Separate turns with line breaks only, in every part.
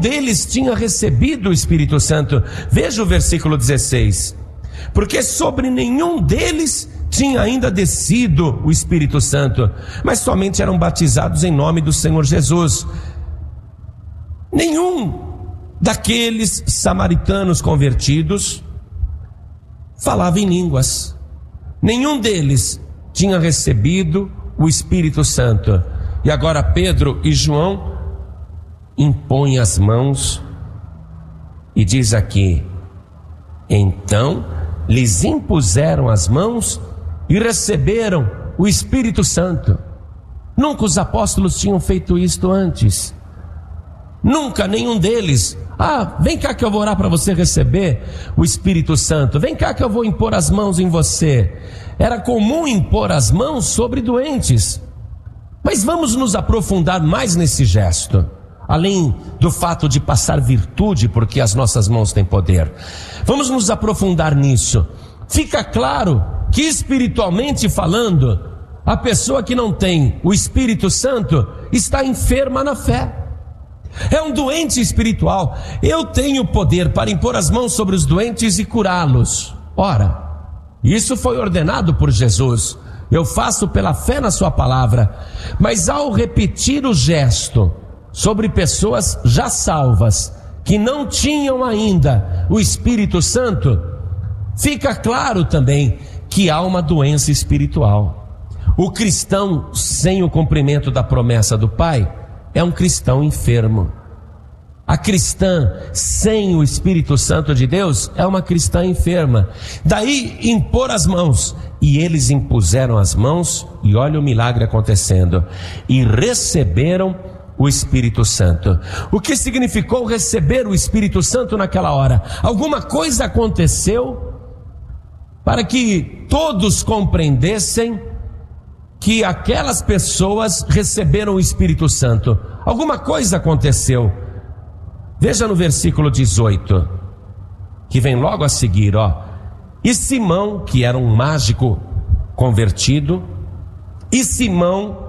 deles tinha recebido o Espírito Santo. Veja o versículo 16. Porque sobre nenhum deles tinha ainda descido o Espírito Santo, mas somente eram batizados em nome do Senhor Jesus. Nenhum daqueles samaritanos convertidos falava em línguas. Nenhum deles tinha recebido o Espírito Santo. E agora Pedro e João impõem as mãos e diz aqui: então lhes impuseram as mãos e receberam o Espírito Santo. Nunca os apóstolos tinham feito isto antes. Nunca nenhum deles: vem cá que eu vou orar para você receber o Espírito Santo. Vem cá que eu vou impor as mãos em você. Era comum impor as mãos sobre doentes. Mas vamos nos aprofundar mais nesse gesto. Além do fato de passar virtude, porque as nossas mãos têm poder. Vamos nos aprofundar nisso. Fica claro que, espiritualmente falando, a pessoa que não tem o Espírito Santo está enferma na fé. É um doente espiritual. Eu tenho poder para impor as mãos sobre os doentes e curá-los. Ora, isso foi ordenado por Jesus. Eu faço pela fé na sua palavra. Mas ao repetir o gesto sobre pessoas já salvas, que não tinham ainda o Espírito Santo, fica claro também que há uma doença espiritual. O cristão sem o cumprimento da promessa do Pai é um cristão enfermo. A cristã sem o Espírito Santo de Deus é uma cristã enferma. Daí impor as mãos. E eles impuseram as mãos, e olha o milagre acontecendo, e receberam o Espírito Santo. O que significou receber o Espírito Santo naquela hora? Alguma coisa aconteceu para que todos compreendessem que aquelas pessoas receberam o Espírito Santo. Alguma coisa aconteceu. Veja no versículo 18, que vem logo a seguir, E Simão, que era um mágico convertido, e Simão,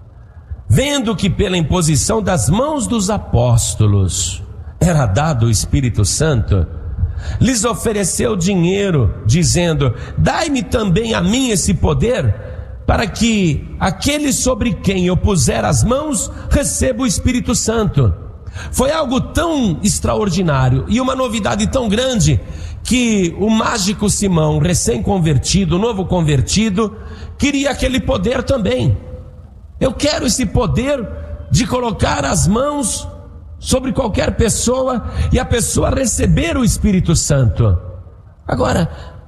vendo que pela imposição das mãos dos apóstolos era dado o Espírito Santo, lhes ofereceu dinheiro, dizendo: dai-me também a mim esse poder, para que aquele sobre quem eu puser as mãos receba o Espírito Santo. Foi algo tão extraordinário e uma novidade tão grande que o mágico Simão, recém-convertido, novo convertido, queria aquele poder também. Eu quero esse poder de colocar as mãos sobre qualquer pessoa e a pessoa receber o Espírito Santo. Agora,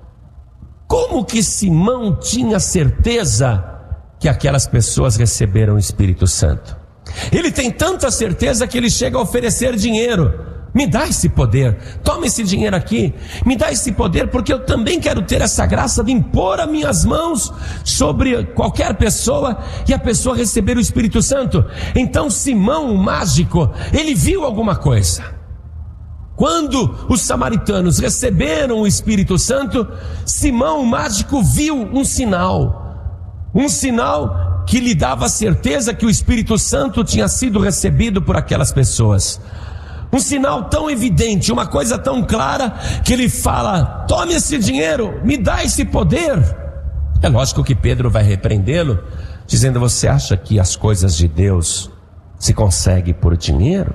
como que Simão tinha certeza que aquelas pessoas receberam o Espírito Santo? Ele tem tanta certeza que ele chega a oferecer dinheiro. Me dá esse poder, toma esse dinheiro aqui, me dá esse poder, porque eu também quero ter essa graça de impor as minhas mãos sobre qualquer pessoa e a pessoa receber o Espírito Santo. Então Simão, o mágico, ele viu alguma coisa. Quando os samaritanos receberam o Espírito Santo, Simão, o mágico, viu um sinal que lhe dava certeza que o Espírito Santo tinha sido recebido por aquelas pessoas. Um sinal tão evidente, uma coisa tão clara, que ele fala: tome esse dinheiro, me dá esse poder. É lógico que Pedro vai repreendê-lo, dizendo: você acha que as coisas de Deus se conseguem por dinheiro?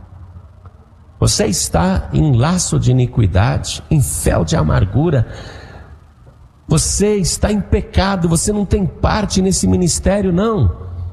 Você está em laço de iniquidade, em fel de amargura. Você está em pecado, você não tem parte nesse ministério, não.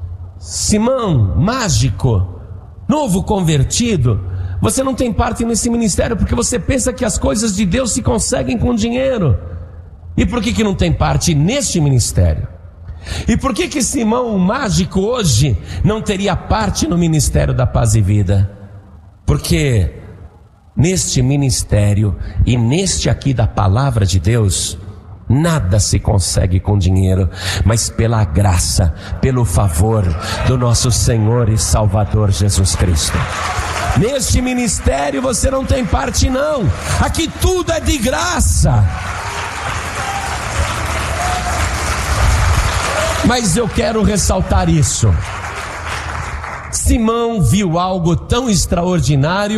Simão, mágico, novo convertido, você não tem parte nesse ministério porque você pensa que as coisas de Deus se conseguem com dinheiro. E por que não tem parte neste ministério? E por que Simão, o mágico, hoje não teria parte no ministério da paz e vida? Porque neste ministério e neste aqui da palavra de Deus, nada se consegue com dinheiro, mas pela graça, pelo favor do nosso Senhor e Salvador Jesus Cristo. Neste ministério você não tem parte, não. Aqui tudo é de graça. Mas eu quero ressaltar isso. Simão viu algo tão extraordinário